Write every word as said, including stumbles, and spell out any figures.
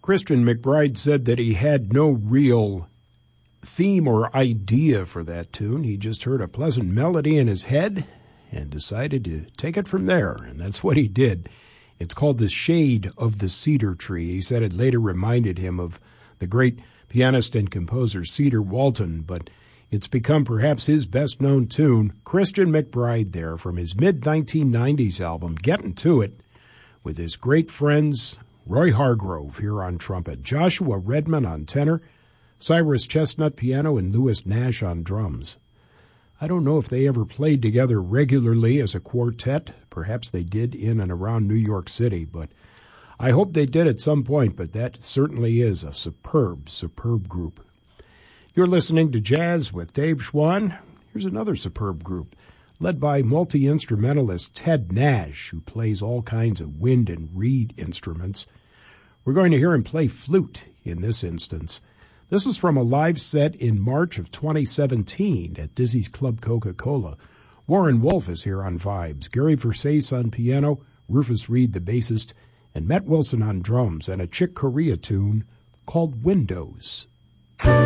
Christian McBride said that he had no real theme or idea for that tune. He just heard a pleasant melody in his head and decided to take it from there, and that's what he did. It's called The Shade of the Cedar Tree. He said it later reminded him of the great pianist and composer Cedar Walton, but it's become perhaps his best-known tune. Christian McBride there from his mid nineteen nineties album, Getting to It, with his great friends Roy Hargrove here on trumpet, Joshua Redman on tenor, Cyrus Chestnut piano, and Lewis Nash on drums. I don't know if they ever played together regularly as a quartet. Perhaps they did in and around New York City, but I hope they did at some point, but that certainly is a superb, superb group. You're listening to Jazz with Dave Schwann. Here's another superb group, led by multi-instrumentalist Ted Nash, who plays all kinds of wind and reed instruments. We're going to hear him play flute in this instance. This is from a live set in March of twenty seventeen at Dizzy's Club Coca-Cola. Warren Wolf is here on vibes, Gary Versace on piano, Rufus Reed the bassist, and Matt Wilson on drums, and a Chick Corea tune called Windows.